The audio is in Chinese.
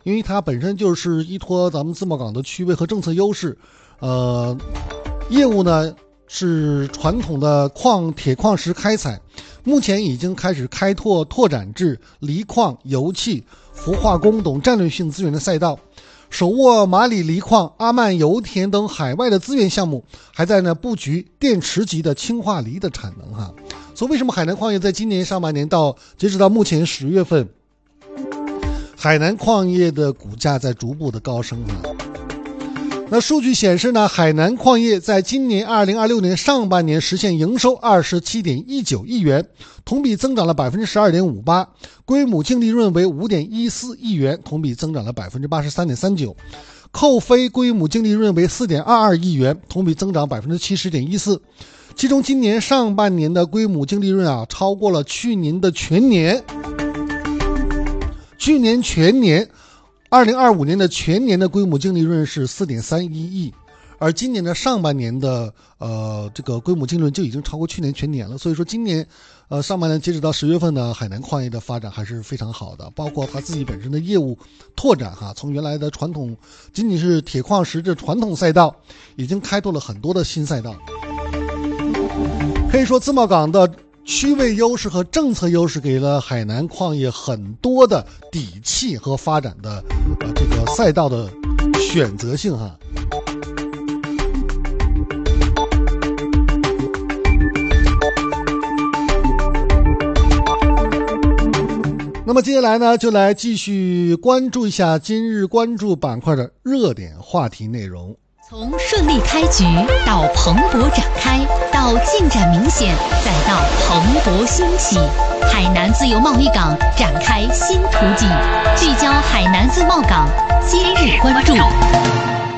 因为它本身就是依托咱们自贸港的区位和政策优势，业务呢是传统的铁矿石开采，目前已经开始拓展至锂矿、油气、氟化工等战略性资源的赛道，手握马里锂矿、阿曼油田等海外的资源项目，还在布局电池级的氢化锂的产能哈。所以为什么海南矿业在今年上半年截止到目前10月份，海南矿业的股价在逐步的高升哈。那数据显示呢，海南矿业在今年2026年上半年实现营收27.19亿元，同比增长了 12.58%， 规模净利润为 5.14亿元，同比增长了 83.39%， 扣非规模净利润为 4.22亿元，同比增长 70.14%。 其中今年上半年的规模净利润超过了去年全年2025年的全年的规模净利润是 4.31亿，而今年的上半年的这个规模净利润就已经超过去年全年了。所以说今年上半年截止到10月份呢，海南矿业的发展还是非常好的，包括它自己本身的业务拓展从原来的传统仅仅是铁矿石的传统赛道，已经开拓了很多的新赛道。可以说自贸港的区位优势和政策优势给了海南矿业很多的底气和发展的这个赛道的选择性哈。那么接下来呢，就来继续关注一下今日关注板块的热点话题内容。 从顺利开局到蓬勃展开，到进展明显，再到蓬勃兴起，海南自由贸易港展开新途径，聚焦海南自贸港，今日关注。